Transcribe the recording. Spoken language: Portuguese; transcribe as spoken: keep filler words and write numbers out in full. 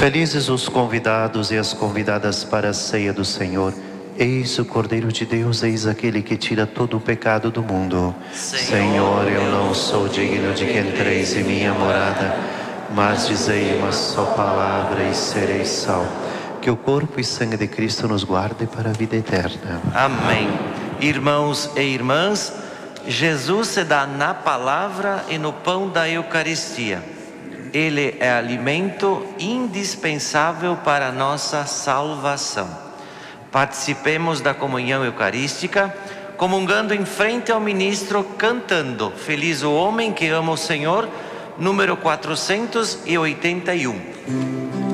Felizes os convidados e as convidadas para a ceia do Senhor. Eis o Cordeiro de Deus, eis aquele que tira todo o pecado do mundo. Senhor, eu não sou digno de que entreis em minha morada, mas dizei uma só palavra e serei salvo. Que o corpo e sangue de Cristo nos guarde para a vida eterna. Amém. Irmãos e irmãs, Jesus se dá na palavra e no pão da Eucaristia. Ele é alimento indispensável para a nossa salvação. Participemos da comunhão eucarística, comungando em frente ao ministro, cantando Feliz o homem que ama o Senhor, número quatrocentos e oitenta e um.